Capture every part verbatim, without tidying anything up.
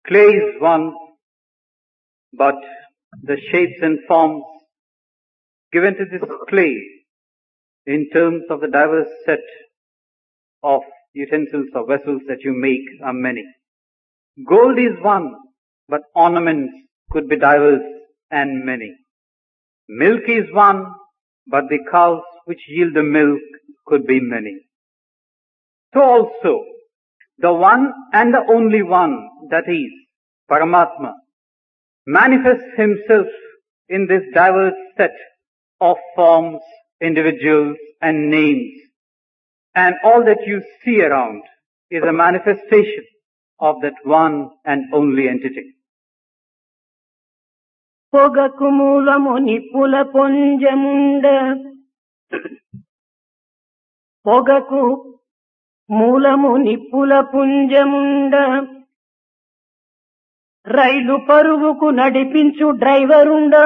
Clay is one, but the shapes and forms given to this clay in terms of the diverse set of utensils or vessels that you make are many. Gold is one, but ornaments could be diverse and many. Milk is one, but the cows which yield the milk could be many. So also, the one and the only one, that is, Paramatma, manifests himself in this diverse set of forms, individuals and names. And all that you see around is a manifestation of that one and only entity. పొగకు మూలము నిప్పుల పొంజముండ పొగకు మూలము నిప్పుల పుంజముండ రైలు పరువుకు నడిపించు డ్రైవరుండా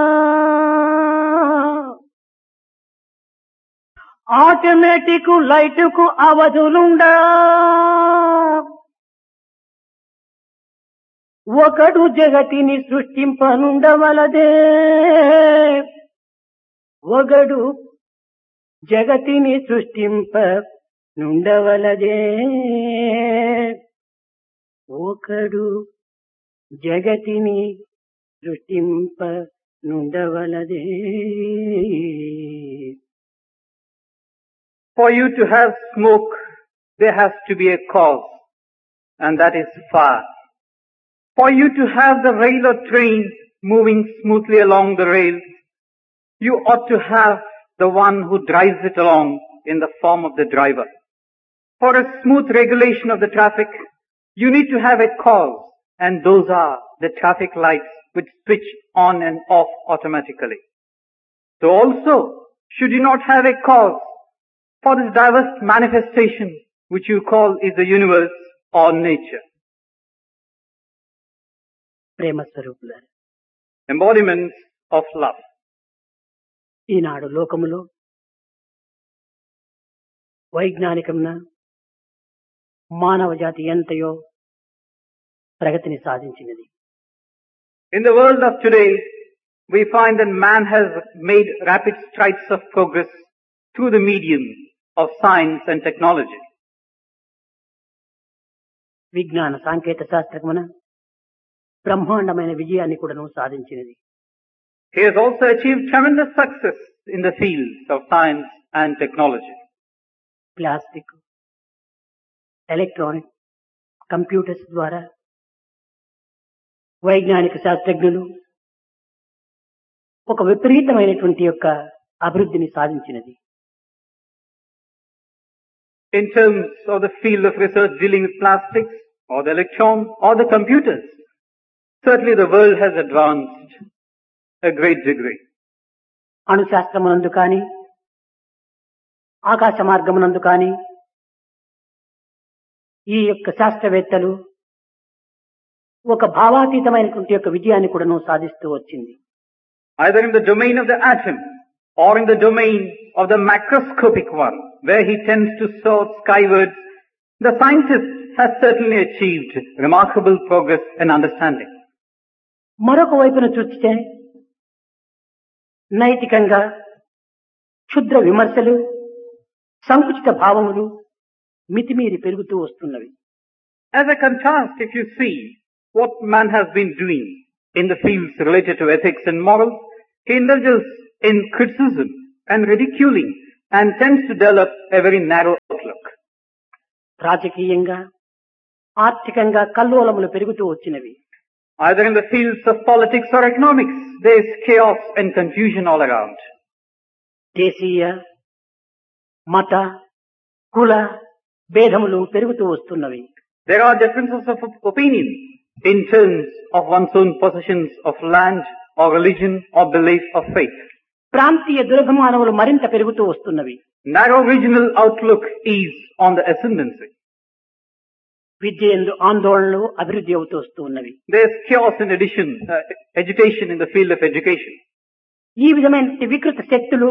automatic లైటుకు అవధులుండా ఒకడు జగతిని సృష్టింపనుండవలదే ఒకడు జగతిని సృష్టింప నుండవలదే ఒకడు జగతిని సృష్టింప నుండవలదే. For you to have smoke, there has to be a cause, and that is fire. For you to have the rail or train moving smoothly along the rails, you ought to have the one who drives it along in the form of the driver. For a smooth regulation of the traffic, you need to have a cause, and those are the traffic lights which switch on and off automatically. So also, should you not have a cause for this diverse manifestation which you call is the universe or nature? ప్రేమ స్వరూపులారా, Embodiments of love. ఈనాడు లోకములో వైజ్ఞానికమున మానవ జాతి ఎంతయో ప్రగతిని సాధించినది. In the world of today, we find that man has made rapid strides of progress through the medium of science and technology. విజ్ఞాన సాంకేతిక శాస్త్రమున బ్రహ్మాండమైన విజయాన్ని కూడాను సాధించినది. He has also achieved tremendous success in the fields of science and technology. Plastic, electronic, computers ద్వారా వైజ్ఞానిక శాస్త్రజ్ఞులు ఒక విపరీతమైనటువంటి యొక్క అభివృద్ధిని సాధించినది. In terms of the field of research dealing with plastics or the electron or the computers, certainly the world has advanced a great degree. అణుశాస్త్రమునందు కానీ ఆకాశ మార్గమునందు కానీ ఈ యొక్క శాస్త్రవేత్తలు ఒక భావాతీతమైనటువంటి యొక్క విజయాన్ని కూడాను సాధిస్తూ వచ్చింది. Either in the domain of the atom or in the domain of the macroscopic one, where he tends to soar skywards, the scientist has certainly achieved remarkable progress and understanding. మరొక వైపున చూస్తే నైతికంగా క్షుద్ర విమర్శలు, సంకుచిత భావములు మితిమీరి పెరుగుతూ వస్తున్నవి. As a contrast, if you see what man has been doing in the fields related to ethics and morals, he indulges in criticism and ridiculing and tends to develop a very narrow outlook. రాజకీయంగా, ఆర్థికంగా కల్లోలములు పెరుగుతూ వచ్చినవి. Either in the fields of politics or economics, there is chaos and confusion all around. దేశీయ, మత, కుల భేదములు పెరుగుతూ వస్తున్నవి. There are differences of opinion in terms of one's own possessions of land or religion or belief or faith. ప్రాంతీయ దురభిమానములు మరింత పెరుగుతూ వస్తున్నవి. Narrow regional outlook is on the ascendancy. విద్య యందు ఆందోళనలు అభివృద్ధి అవుతూ వస్తూ ఉన్నవి. There is chaos in addition, uh, agitation in the field of education. ఈ విధమైన వికృత శక్తులు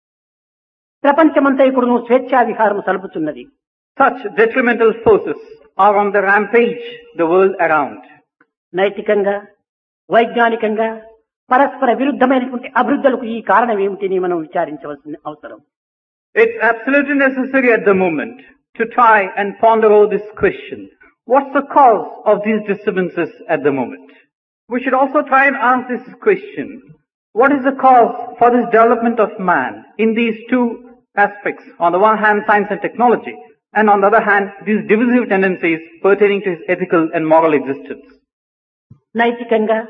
ప్రపంచమంతా ఇప్పుడు స్వేచ్ఛా విహారం సలుపుతున్నది. Such detrimental forces are on the rampage the world around. నైతికంగా వైజ్ఞానికంగా పరస్పర విరుద్ధమైనటువంటి అభివృద్ధులకు ఈ కారణం ఏమిటిని మనం విచారించవలసిన అవసరం. It's absolutely necessary at the moment to try and ponder over this question. What's the cause of these disturbances at the moment? We should also try and ask this question. What is the cause for this development of man in these two aspects? On the one hand, science and technology, and on the other hand, these divisive tendencies pertaining to his ethical and moral existence. నైతికంగా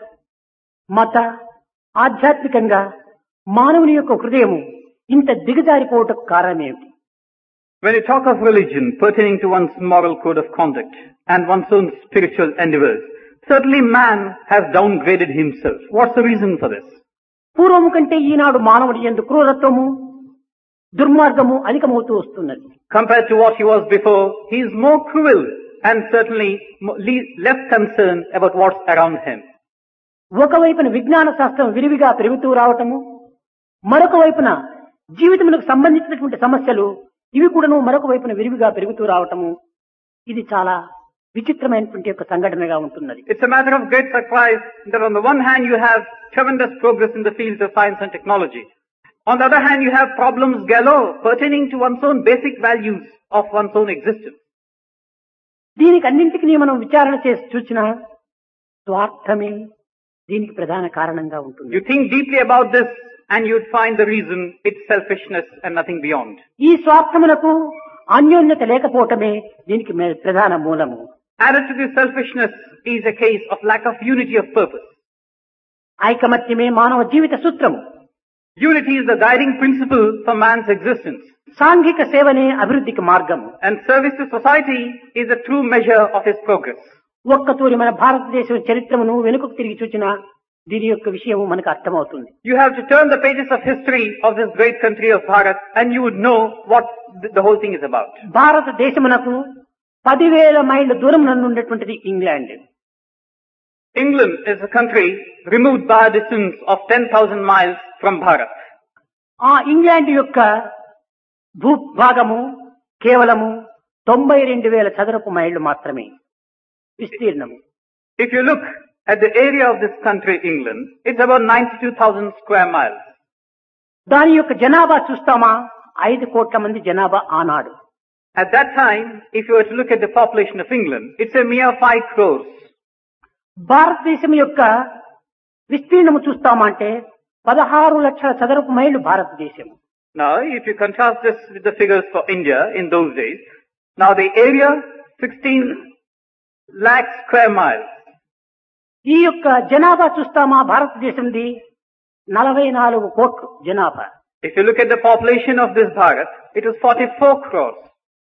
మత ఆధ్యాత్మికంగా మానవుని యొక్క హృదయము ఇంత దిగజారిపోవటకు కారణం ఏమిటి? When you talk of religion pertaining to one's moral code of conduct and one's own spiritual endeavors, certainly man has downgraded himself. What's the reason for this? పూర్వము కంటే ఈనాడు మానవుడి యందు క్రూరత్వము దుర్మార్గము అధికమవుతూ వస్తున్నది. Compared to what he was before, he is more cruel and certainly less concerned about what's around him. ఒకవైపున విజ్ఞాన శాస్త్రం విరివిగా పెరుగుతూ రావటము, మరొక వైపున జీవితములకు సంబంధించినటువంటి సమస్యలు ఇవి కూడాను మరొక వైపున విరివిగా పెరుగుతూ రావటము, ఇది చాలా విచిత్రమైనటువంటి ఒక సంఘటనగా ఉంటున్నది. It's a matter of great surprise that on the one hand you have tremendous progress in the fields of science and technology. On the other hand you have problems galore pertaining to one's own basic values of one's own existence. దీనికి అన్నింటికి మనం విచారణ చేసి చూసినా స్వార్థమే దీనికి ప్రధాన కారణంగా ఉంటుంది. You think deeply about this and you'd find the reason it's selfishness and nothing beyond. ఈ స్వార్థమునకు అన్యోన్యత లేకపోవటమే దీనికి ప్రధాన మూలము. Added to this selfishness is a case of lack of unity of purpose. ఐకమత్యమే మానవ జీవిత సూత్రము. Unity is the guiding principle for man's existence. సాంఘిక సేవనే అభివృద్ధికి మార్గము. And service to society is a true measure of his progress. ఒక్కతూరి మన భారతదేశం చరిత్రమును వెనుకకు తిరిగి చూచినా దీని యొక్క విషయం మనకు అర్థమవుతుంది. You have to turn the pages of history of this great country of Bharat and you would know what the whole thing is about. భారతదేశమునకు పదివేల మైళ్ళ దూరం నందు ఉండేటువంటిది England. England is a country removed by a distance of ten thousand miles from Bharat. ఆ England యొక్క భూభాగము కేవలము తొంభై రెండు వేల చదరపు మైళ్ళు మాత్రమే విస్తీర్ణము. If you look at the area of this country, England, it's about ninety-two thousand square miles. దాని యొక్క జనాభా చూస్తామా ఐదు కోట్ల మంది జనాభా ఆనాడు. At that time, if you were to look at the population of England, it's a mere five crores. భారతదేశం యొక్క విస్తీర్ణము చూస్తామంటే పదహారు లక్షల చదరపు మైళ్ళు భారతదేశం. Now, if you contrast this with the figures for India in those days, now the area sixteen lakh square miles. ఈ యొక్క జనాభా చూస్తామా భారతదేశంది నలభై నాలుగు కోట్లు జనాభా. If you look at the population of this Bharat, it was forty-four crores.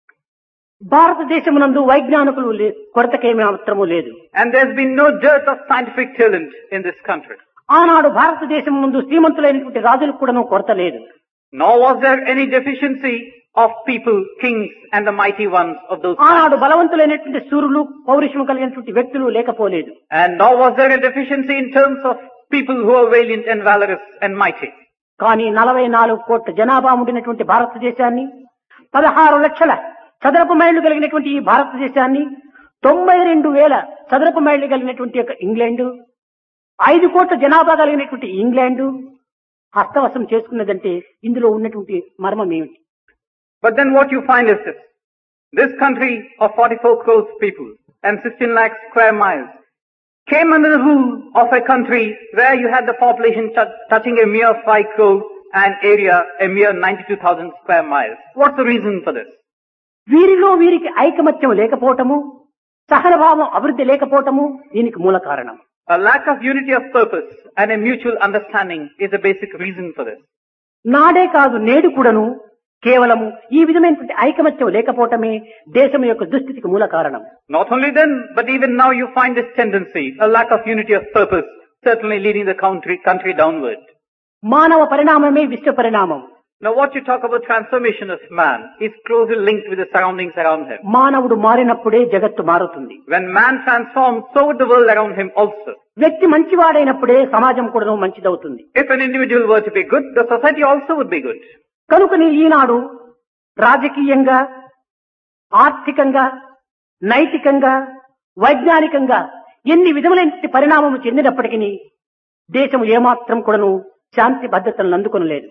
భారతదేశమునందు వైజ్ఞానికులు కొరతకేమీ మాత్రము లేదు. And there's been no dearth of scientific talent in this country. ఆనాడు భారతదేశం ముందు శ్రీమంతులైనటువంటి రాజులకు కూడాను కొరత లేదు. Nor was there any deficiency of people, kings and the mighty ones of those times. ఆనాడు బలవంతులైనటువంటి సూరులు పౌరుషము కలిగినటువంటి వ్యక్తులు లేకపోలేదు. And nor was there a deficiency in terms of people who are valiant and valorous and mighty. కానీ నలభై నాలుగు కోట్ల జనాభా ఉండినటువంటి భారతదేశాన్ని పదహారు లక్షల చదరపు మైళ్లు కలిగినటువంటి ఈ భారతదేశాన్ని తొంభై రెండు వేల చదరపు మైళ్లు కలిగినటువంటి యొక్క ఇంగ్లాండు ఐదు కోట్ల జనాభా కలిగినటువంటి ఇంగ్లాండు హస్తవశం చేసుకున్నదంటే ఇందులో ఉన్నటువంటి మర్మం ఏమిటి? But then what you find is this. This country of forty-four crores people and sixteen lakh square miles came under the rule of a country where you had the population t- touching a mere five crores and area a mere ninety-two thousand square miles. What's the reason for this? వీరిలో వీరికి ఐకమత్యం లేకపోవటము, సహనభావం అభివృద్ధి లేకపోవటము దీనికి మూల కారణం. A lack of unity of purpose and a mutual understanding is a basic reason for this. నాడే కాదు నేడు కూడాను కేవలము ఈ విధమైనటువంటి ఐకమత్యం లేకపోవటమే దేశం యొక్క దుస్థితికి మూల కారణం. Not only then, but even now you find this tendency, a lack of unity of purpose, certainly leading the country, country downward. మానవ పరిణామమే విశ్వ పరిణామం. Now what you talk about transformation of man is closely linked with the surroundings around him. మానవుడు మారినప్పుడే జగత్తు మారుతుంది. When man transforms, so would the world around him also. వ్యక్తి మంచివాడైనప్పుడే సమాజం కూడా మంచిదవుతుంది. If an individual were to be good, the society also would be good. కనుకని ఈనాడు రాజకీయంగా ఆర్థికంగా నైతికంగా వైజ్ఞానికంగా ఎన్ని విధములైన పరిణామం చెందినప్పటికీ దేశం ఏమాత్రం కూడాను శాంతి భద్రతలను అందుకొనలేదు.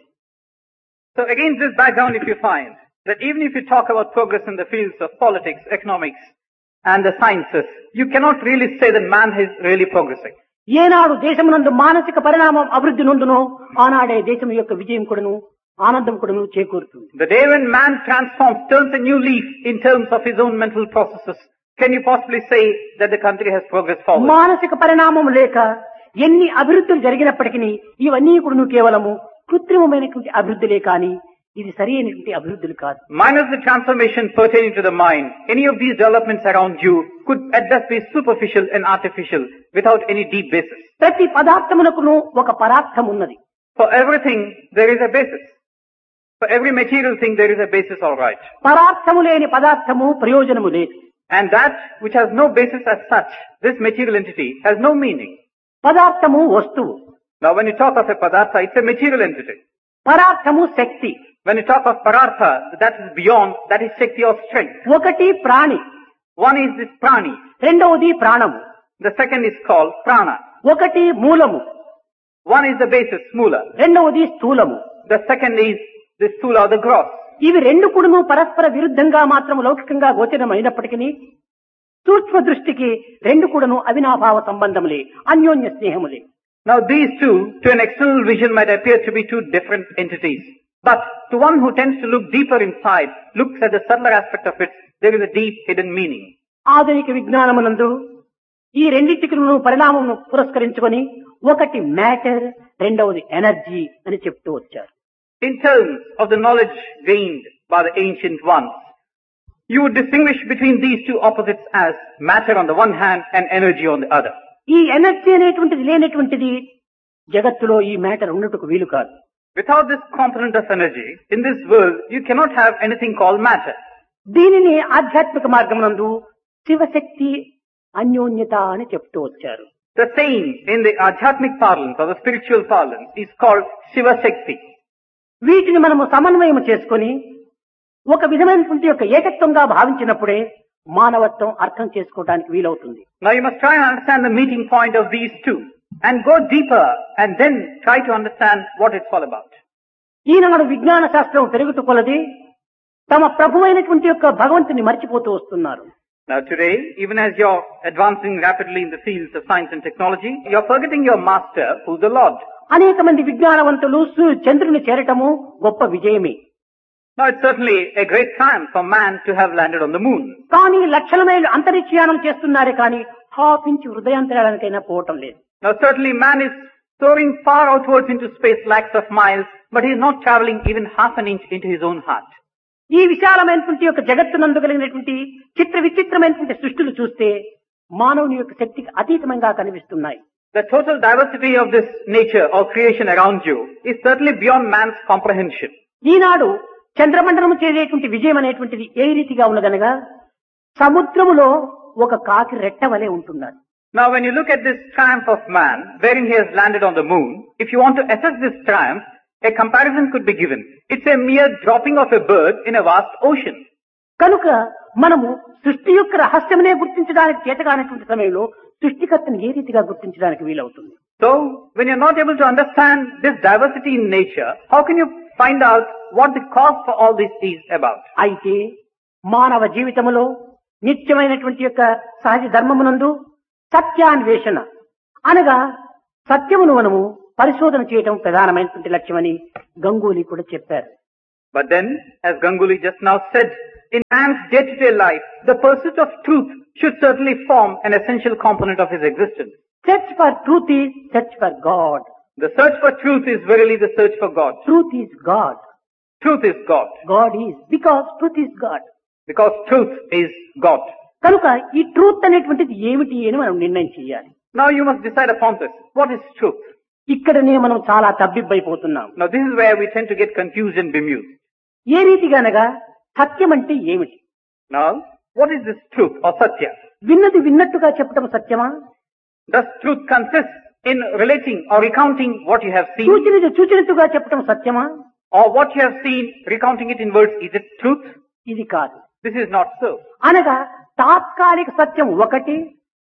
So against this background, if you find that even if you talk about progress in the fields of politics, economics and the sciences, you cannot really say that man is really progressing. ఏనాడు దేశమునందు మానసిక పరిణామం అభివృద్ధి నొందునో ఆనాడే దేశం యొక్క విజయం కూడాను ఆనందం కూడాను చేకూరుతుంది. The day when man transforms, turns a new leaf in terms of his own mental processes, can you possibly say that the country has progressed forward? మానసిక పరిణామం లేక ఎన్ని అభివృద్ధులు జరిగినప్పటికీ ఇవన్నీ కూడాను కేవలము కృత్రిమమైనటువంటి అభివృద్ధులే కానీ ఇది సరైనటువంటి అభివృద్ధులు కాదు. Minus the transformation pertaining to the mind, any of these developments around you could at best be superficial and artificial without any deep basis. ప్రతి పదార్థమునకును ఒక పరార్థం ఉన్నది. For everything there is a basis. For every material thing there is a basis, all right. పరార్థము లేని పదార్థము ప్రయోజనము లేదు. And that which has no basis as such, this material entity, has no meaning. పదార్థము వస్తువు. Now when you talk of a padartha, it's a material entity. పరార్థము Shakti. When you talk of parartha, that is beyond, that is Shakti or strength. ఒకటి ప్రాణి. One is this prani. రెండవది ప్రాణము. The second is called prana. ఒకటి మూలము. One is the basis, smula. రెండవది స్థూలము. The second is the stula or the gross. ఇవి రెండు కూడాను పరస్పర విరుద్ధంగా మాత్రం లౌకికంగా గోచరమైనప్పటికీ సూక్ష్మ దృష్టికి రెండు కూడాను అవినాభావ సంబంధములే, అన్యోన్య స్నేహములే. Now these two, to an external vision, might appear to be two different entities. But to one who tends to look deeper inside, looks at the subtler aspect of it, there is a deep hidden meaning. ఆధునిక విజ్ఞానమునందు ఈ రెండింటికి పరిణామమును పురస్కరించుకొని ఒకటి matter, రెండవది energy అని చెప్తూ వచ్చారు. In terms of the knowledge gained by the ancient ones, you would distinguish between these two opposites as matter on the one hand and energy on the other. ఈ ఎనర్జీ అనేటువంటిది లేనటువంటిది జగత్తులో ఈ matter ఉన్నట్టుకు వీలు కాదు. Without this component of energy, in this world, you cannot have anything called matter. దీనిని ఆధ్యాత్మిక మార్గమునందు శివశక్తి అన్యోన్యత అని చెప్తూ వచ్చారు. The same in the Adhyatmic parlance or the spiritual parlance is called Shiva Shakti. వీటిని మనము సమన్వయం చేసుకొని ఒక విధమైనటువంటి యొక్క ఏకత్వంగా భావించినప్పుడే మానవత్వం అర్థం చేసుకోవడానికి వీలవుతుంది. Now you must try and understand the meeting point of these two and go deeper and then try to understand what it's all about. ఈనాడు విజ్ఞాన శాస్త్రం పెరుగుతూ కొలది తమ ప్రభువైనటువంటి యొక్క భగవంతుని మర్చిపోతూ వస్తున్నారు. Now today, even as you're advancing rapidly in the fields of science and technology, you're forgetting your master, who's the Lord. అనేక మంది విజ్ఞానవంతులు చంద్రుని చేరటము గొప్ప విజయమే. Now it's certainly a great triumph for man to have landed on the moon. కానీ లక్షల మైళ్ళు అంతరిక్షయానం చేస్తున్నారే కానీ హాఫ్ ఇంచ్ హృదయాంతరాలకైనా పోవటం లేదు. Now certainly man is soaring far outwards into space, lakhs of miles, but he is not traveling even half an inch into his own heart. ఈ విశాలమైనటువంటి యొక్క జగత్తునందు కలిగినటువంటి చిత్ర విచిత్రమైనటువంటి సృష్టిలు చూస్తే మానవుని యొక్క శక్తికి అతీతంగా కనిపిస్తున్నాయి. The total diversity of this nature or creation around you is certainly beyond man's comprehension. ఈనాడు చంద్రమండలము చేసేటువంటి విజయం అనేటువంటిది ఏ రీతిగా ఉన్నదనగా సముద్రములో ఒక కాకి రెట్ట వలె ఉంటున్నారు. Now when you look at this triumph of man, wherein he has landed on the moon, if you want to assess this triumph, a comparison could be given. It's a mere dropping of a bird in a vast ocean. కనుక మనము సృష్టి యొక్క రహస్యమునే గుర్తించడానికి చేతగానటువంటి సమయంలో సృష్టికర్తను ఏ రీతిగా గుర్తించడానికి వీలవుతుంది? So when you're not able to understand this diversity in nature, how can you find out what the cause for all this is about? అయితే మానవ జీవితములో నిత్యమైనటువంటి యొక్క సహజ ధర్మమునందు సత్యాన్వేషణ అనగా సత్యమును మనము పరిశోధన చేయటం ప్రధానమైనటువంటి లక్ష్యమని గంగూలీ కూడా చెప్పారు. But then, as Ganguly just now said, in man's day-to-day life, the pursuit of truth should certainly form an essential component of his existence. Search for truth is search for God. The search for truth is verily the search for God. Truth is God. Truth is God. God is. Because truth is God. Because truth is God. కనుక ఈ truth అనేటువంటిది ఏమిటి అని మనం నిర్ణయం చేయాలి. Now you must decide upon this. What is truth? ఇక్కడనే మనం చాలా తబ్బిబ్బైపోతున్నాం. Now this is where we tend to get confused and bemused. ఏ రీతిగా అనగా సత్యం అంటే ఏమిటి? Now, what is this truth or satya? విన్నది విన్నట్టుగా చెప్పడం సత్యమా? Does truth consist in relating or recounting what you have seen? చూచినది చూచినట్టుగా చెప్పడం సత్యమా? Or what you have seen, recounting it in words, is it truth? ఇది కాదు. This is not so. అనగా తాత్కాలిక సత్యం ఒకటి,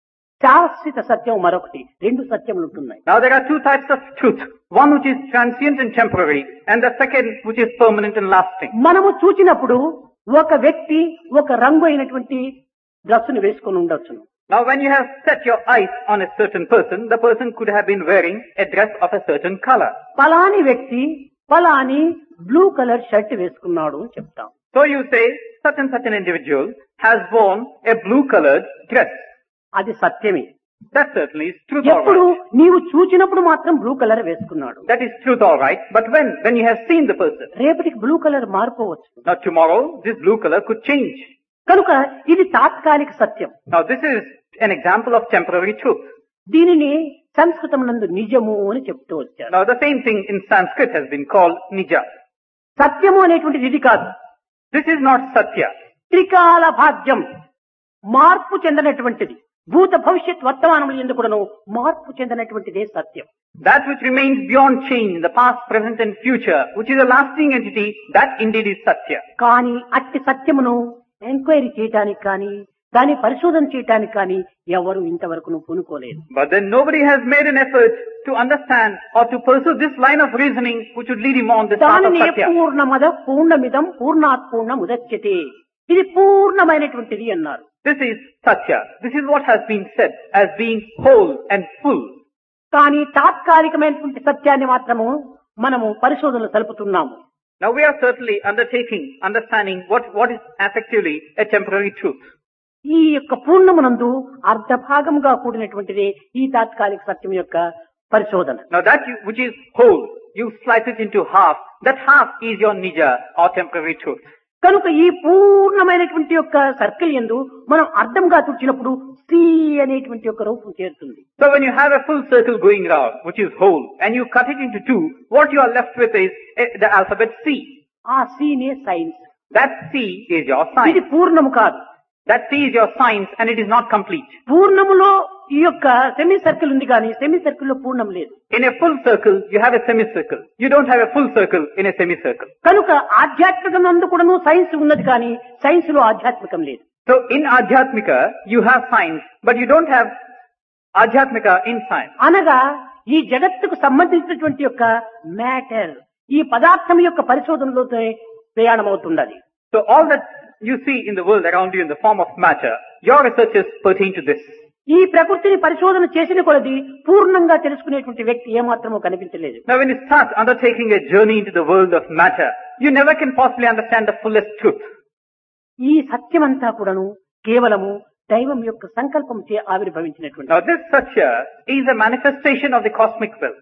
శాశ్వత సత్యం మరొకటి. రెండు సత్యములు ఉంటున్నాయి. Now there are two types of truth. One which is transient and temporary, and the second which is permanent and lasting. మనము చూచినప్పుడు ఒక వ్యక్తి ఒక రంగు అయినటువంటి డ్రెస్సును వేసుకొని ఉండొచ్చును. Now when you have set your eyes on a certain person, the person could have been wearing a dress of a certain color. పలాని వ్యక్తి పలాని blue colour shirt వేసుకున్నాడు అని చెప్తాం. So you say, such and such an individual has worn a blue colored dress. అది సత్యమే. That certainly is truth, ఎప్పుడు all right. నీవు చూచినప్పుడు మాత్రం బ్లూ కలర్ వేసుకున్నాడు. That is truth, all right. But when, when you have seen the person, రేపటికి blue colour మారిపోవచ్చు. now tomorrow this blue color could change. కనుక ఇది తాత్కాలిక సత్యం. Now this is an example of temporary truth. దీనిని సంస్కృతం నందు నిజము అని చెప్తూ వచ్చారు. Now the same thing in Sanskrit has been called nija. సత్యము అనేటువంటిది ఇది కాదు. This is not satya. త్రికాల భాగ్యం, మార్పు చెందినటువంటిది. భూత భవిష్యత్ వర్తమానములు ఎందుకు కూడాను మార్పు చెందినటువంటిదే సత్యం. That which remains beyond change in the past, present and future, which is a lasting entity, that indeed is satya. కానీ అట్టి సత్యమును ఎంక్వైరీ చేయటానికి కానీ దాన్ని పరిశోధన చేయటానికి కానీ ఎవరు ఇంతవరకు పూనుకోలేదు. But then nobody has made an effort to understand or to pursue this line of reasoning which would lead him on this path of దానిని satya. పూర్ణమద పూర్ణమిదం పూర్ణాత్ పూర్ణ ముదచ్యతే, ఇది పూర్ణమైనటువంటిది అన్నారు. This is satya. This is what has been said as being whole and full. కానీ తాత్కాలికమైనటువంటి సత్యాన్ని మాత్రము మనము పరిశోధనలు సలుపుతున్నాము. Now we are certainly undertaking, understanding what, what is effectively a temporary truth. ఈ యొక్క పూర్ణమునందు అర్ధభాగంగా కూడినటువంటిదే ఈ తాత్కాలిక సత్యం యొక్క పరిశోధన. Now that you, which is whole, you slice it into half. That half is your nija or temporary truth. కనుక ఈ పూర్ణమైనటువంటి యొక్క circle యందు మనం అర్థంగా తుడిచినప్పుడు సి అనేటువంటి యొక్క రూపం చేరుతుంది. So when you have a full circle going round, which is whole, and you cut it into two, what you are left with is eh, the alphabet C. ఆ సినే science. That C is your ఇది science. పూర్ణము కాదు. That C is your science and it is not complete. పూర్ణములో ఈ యొక్క semi circle ఉంది కానీ semi circle లో పూర్ణం లేదు. In a full circle, you have a semicircle. You don't have a full circle in a semicircle. కనుక ఆధ్యాత్మికం నందు కూడాను సైన్స్ ఉన్నది కానీ సైన్స్ లో ఆధ్యాత్మికం లేదు. So in Adhyatmika, you have science, but you don't have Adhyatmika in science. అనగా ఈ జగత్తుకు సంబంధించినటువంటి యొక్క మ్యాటర్ ఈ పదార్థం యొక్క పరిశోధనలో ప్రయాణం అవుతున్నది. So all that you see in the world around you in the form of matter, your researches pertain to this. ఈ ప్రకృతిని పరిశోధన చేసిన కొలది పూర్ణంగా తెలుసుకునేటువంటి వ్యక్తి ఏమాత్రమూ కనిపించలేదు. Now when you start undertaking a journey into the world of matter, you never can possibly understand the fullest truth. ఈ సత్యమంతా కూడాను కేవలము దైవం యొక్క సంకల్పం చే ఆవిర్భవించినటువంటి. Now this Satya is a manifestation of the cosmic will.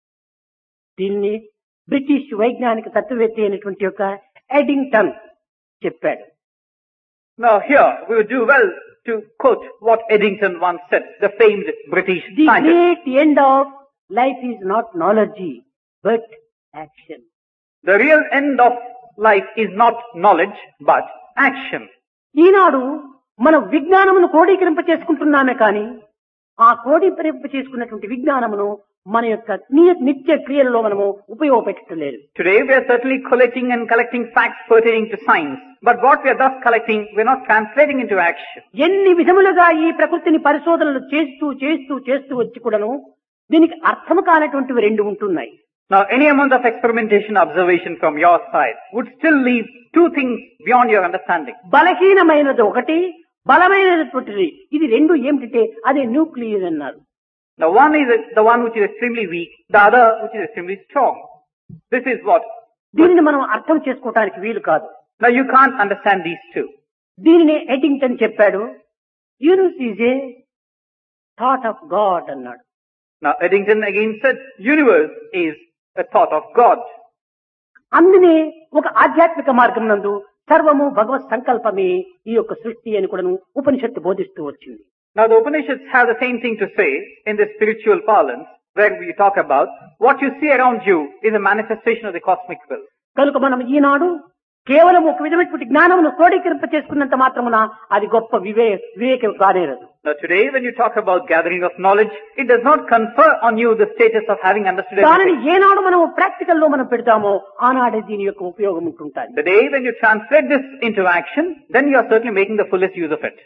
దీన్ని బ్రిటిష్ వైజ్ఞానిక తత్వవేత్త అయినటువంటి యొక్క ఎడింగ్టన్ చెప్పాడు. Now here we would do well to quote what Eddington once said, the famed British the scientist. Great end of life is not knowledge but action. The real end of life is not knowledge but action. ఈనాడు మనం విజ్ఞానమును క్రోడీకరింప చేసుకుంటున్నామే కానీ ఆ క్రోడీకరింప చేసుకున్నటువంటి విజ్ఞానమును మన యొక్క నియ- నిత్య క్రియలలో మనము ఉపయోగపెట్టలేదు. Today we are certainly collecting and collecting facts pertaining to science, but what we are thus collecting, we are not translating into action. ఎన్ని విధములుగా ఈ ప్రకృతిని పరిశోధనలు చేస్తూ చేస్తూ చేస్తూ వచ్చి కూడాను దీనికి అర్థము కానటువంటివి రెండు ఉంటున్నాయి. Now any amount of experimentation, observation from your side would still leave two things beyond your understanding. బలహీనమైనది ఒకటి, బలమైనటువంటిది ఇది రెండు ఏమిటంటే అదే న్యూక్లియస్ అన్నారు. Now one is the one which is extremely weak, the other which is extremely strong. This is what. దీనిని మనం అర్థం చేసుకోవటానికి వీలు కాదు. Now you can't understand these two. దీనిని ఎడింగ్టన్ చెప్పాడు, universe is a thought of God అన్నాడు. Now Eddington again said, universe is a thought of God. అందునే ఒక ఆధ్యాత్మిక మార్గం నందు సర్వము భగవత్ సంకల్పమే ఈ యొక్క సృష్టి అని కూడా ఉపనిషత్తు బోధిస్తూ వచ్చింది. Now the Upanishads have the same thing to say in the spiritual parlance, where we talk about what you see around you is a manifestation of the cosmic will. కనుక మనం ఈనాడు కేవలం ఒక విధమైనటువంటి జ్ఞానమును క్రోడీకరింప చేసుకున్నంత మాత్రమున అది గొప్ప వివే వివేకం కానేరదు. Now today when you talk about gathering of knowledge, it does not confer on you the status of having understood దానిని everything. ఏనాడు మనం ప్రాక్టికల్ లో మనం పెడతామో ఆనాడే దీని యొక్క ఉపయోగం ఉంటుంటాయి. The day when you translate this into action, then you are certainly making the fullest use of it.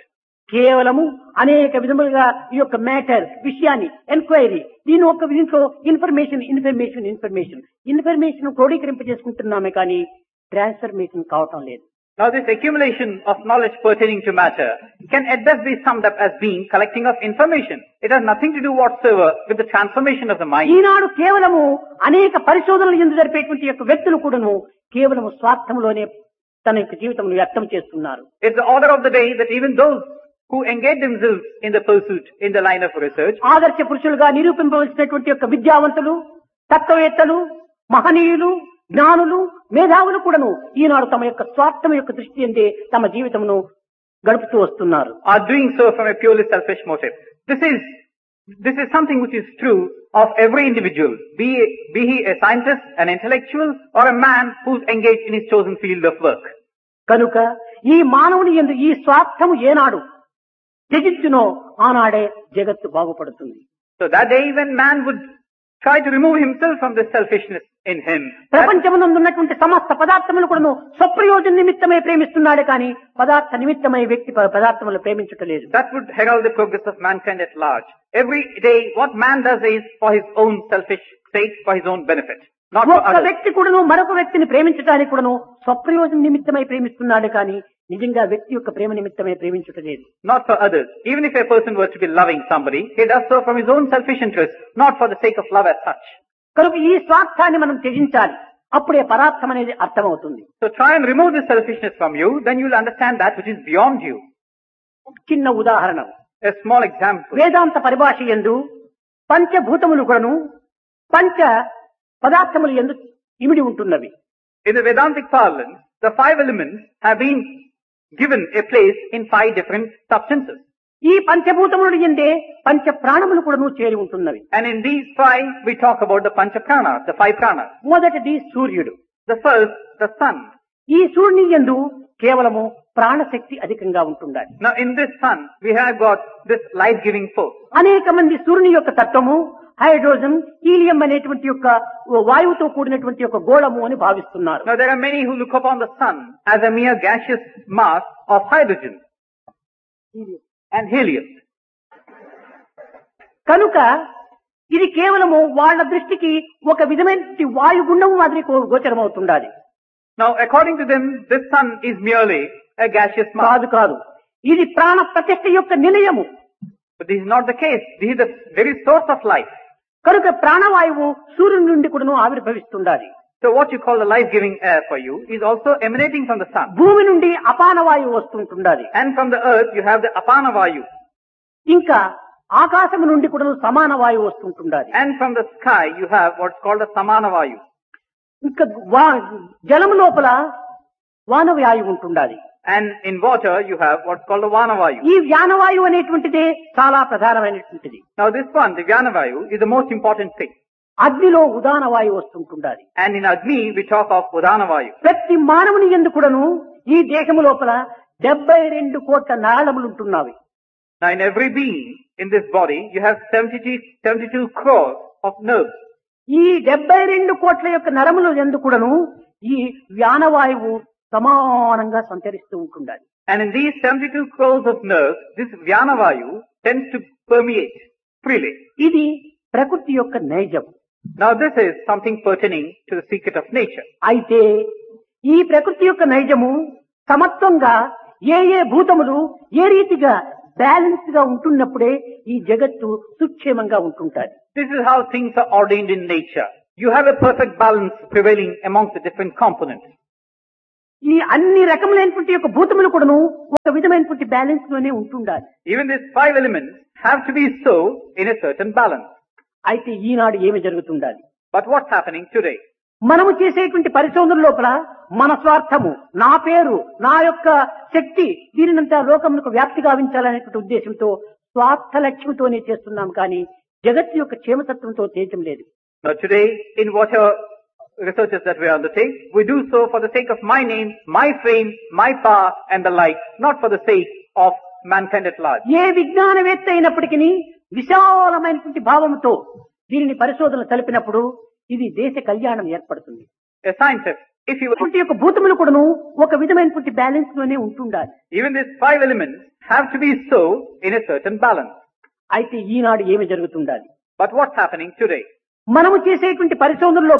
కేవలము అనేక విధములుగా ఈ యొక్క మ్యాటర్ విషయాన్ని ఎంక్వైరీ దీని ఒక దీంట్లో ఇన్ఫర్మేషన్ ఇన్ఫర్మేషన్ ఇన్ఫర్మేషన్ ఇన్ఫర్మేషన్ క్రోడీకరింప చేసుకుంటున్నామే కానీ ట్రాన్స్ఫర్మేషన్ కావటం లేదు. Now this accumulation of knowledge pertaining to matter can at best be summed up as being collecting of information. It has nothing to do whatsoever with the transformation of the mind. ఈనాడు కేవలము అనేక పరిశోధనలు ఎందు జరిపేటువంటి యొక్క వ్యక్తులు కూడాను కేవలము స్వార్థంలోనే తన యొక్క జీవితంలో వ్యక్తం చేస్తున్నారు. It's the order of the day that even those who engage themselves in the pursuit in the line of research, ఆదర్శ పురుషులుగా నిరూపింపవలసినటువంటి యొక్క విద్యావంతులు, తత్వవేత్తలు, మహనీయులు, జ్ఞానులు, మేధావులు కూడాను ఈనాడు తమ యొక్క స్వార్థం యొక్క దృష్టి అందే తమ జీవితమును గడుపుతూ వస్తున్నారు. are doing so from a purely selfish motive. This is this is something which is true of every individual, be be he a scientist, an intellectual, or a man who's engaged in his chosen field of work. కనుక ఈ మానవుని యందు ఈ స్వార్థము ఏనాడు త్యజించునో ఆనాడే జగత్తు బాగుపడుతుంది. So that day when man would try to remove himself from this selfishness in him, ప్రపంచమునందున్నటువంటి సమస్త పదార్థములు కూడాను స్వప్రయోజన నిమిత్తమై ప్రేమిస్తున్నాడే కానీ పదార్థ నిమిత్తమై వ్యక్తి పదార్థములు ప్రేమించటలేదు. that would herald the progress of mankind at large. Every day what man does is for his own selfish sake, for his own benefit, not for ఒక్క others. వ్యక్తి కూడాను మరొక వ్యక్తిని ప్రేమించడానికి కూడాను స్వప్రయోజన నిమిత్తమై ప్రేమిస్తున్నాడు కానీ నిజంగా వ్యక్తి యొక్క ప్రేమ నిమిత్తమై ప్రేమించటలేదు. Not for others. Even if a person were to be loving somebody, he does so from his own selfish interest, not for the sake of love as such. కనుక ఈ స్వార్థాన్ని మనం త్యజించాలి. అప్పుడే పరార్థం అనేది అర్థమవుతుంది. So try and remove this selfishness from you, then you will understand that which is beyond you. చిన్న ఉదాహరణ, A small example. వేదాంత పరిభాష యందు పంచభూతములు కూడాను పంచ పదార్థములు యందు ఇమిడి ఉంటున్నవి. In the Vedantic parlance, the five elements have been given a place in five different substances. ఈ పంచభూతములు ఎందే పంచ ప్రాణములు కూడాను చేరి ఉంటున్నవి. And in these five, we talk about the pancha pranas, the five pranas. మొదటిది సూర్యుడు. The first, the sun. ఈ సూర్యుని యందు కేవలము ప్రాణశక్తి అధికంగా ఉంటుండాలి. Now in this sun, we have got this life-giving force. అనేక మంది సూర్యుని యొక్క తత్వము హైడ్రోజన్, హీలియం అనేటువంటి యొక్క వాయువుతో కూడినటువంటి యొక్క గోళము అని భావిస్తున్నారు. Now there are many who look upon the sun as a mere gaseous mass of hydrogen and helium. కనుక ఇది కేవలము వాళ్ళ దృష్టికి ఒక విధమైన వాయుగుండము మాదిరి గోచరమవుతుండాలి. Now according to them, this sun is merely a gaseous mass. కాదు కాదు, ఇది ప్రాణ ప్రతిష్ఠ యొక్క నిలయము. But this is not the case. This is the very source of life. కనుక ప్రాణవాయువు సూర్యుని నుండి కూడాను ఆవిర్భవిస్తుండాలి. So what you call the life-giving air for you is also emanating from the sun. భూమి నుండి అపాన వాయువు వస్తుంటుండాలి. And from the earth you have the apana vayu. ఇంకా ఆకాశము నుండి కూడాను సమాన వాయువు వస్తుంటుండాలి. And from the sky you have what's called the samana vayu. ఇంకా జలము లోపల వాన వాయువు ఉంటుండాలి. And in water you have what's called the vana vayu. ఈ వ్యానవాయువు అనేటువంటిదే చాలా ప్రధానమైనటువంటిది. Now this one, the vyana vayu, is the most important thing. అగ్నిలో ఉదాన వాయువు వస్తుంటుండాలి. And in Agni we talk of udana vayu. ప్రతి మానవుని యందు కూడాను ఈ దేహము లోపల డెబ్బై రెండు కోట్ల నాళములు ఉంటున్నవి. Now in every being in this body you have seventy-two crores of nerves. ఈ డెబ్బై రెండు కోట్ల యొక్క నరముల యందు కూడాను ఈ వ్యానవాయువు సమానంగా సంచరిస్తూ ఉంటుండాలి. And in these seventy-two crores of nerves, this vyana vayu tends to permeate freely. ఇది ప్రకృతి యొక్క నైజం. Now this is something pertaining to the secret of nature. అయితే ఈ ప్రకృతి యొక్క నైజము సమత్వంగా ఏ ఏ భూతములు ఏ రీతిగా బ్యాలెన్స్ గా ఉంటున్నప్పుడే ఈ జగత్తు సుక్షేమంగా ఉంటుంటాది. This is how things are ordained in nature. You have a perfect balance prevailing amongst the different components. ఈ అన్ని రకములైనటువంటి యొక్క భూతములు కూడాను ఒక విధమైనటువంటి బ్యాలెన్స్ లోనే ఉంటుండాలి. Even these five elements have to be so in a certain balance. అయితే ఈనాడు ఏమి జరుగుతుండాలి? But what's happening today? మనము చేసేటువంటి పరిశోధన లోపల మన స్వార్థము, నా పేరు, నా యొక్క శక్తి దీనినంతా లోకములకు వ్యాప్తి గావించాలనేటువంటి ఉద్దేశంతో స్వార్థ లక్ష్యంతోనే చేస్తున్నాం కానీ జగత్తు యొక్క క్షేమతత్వంతో చేయటం లేదు. Now today, in whatever researches that we undertake, we do so for the sake of my name, my fame, my power and the like, not for the sake of mankind at large. ఏ విజ్ఞానవేత్త అయినప్పటికీ విశాలమైనటువంటి భావంతో దీనిని పరిశోధనలు తెలిపినప్పుడు ఇది దేశ కళ్యాణం ఏర్పడుతుంది. A scientist If you ఇటువంటి యొక్క భూతములు కూడాను ఒక విధమైనటువంటి బ్యాలెన్స్ లోనే ఉంటుండాలి. even these five elements have to be so in a certain balance. అయితే ఈనాడు ఏమి జరుగుతుండాలి? But what's happening today? మనము చేసేటువంటి పరిశోధనలో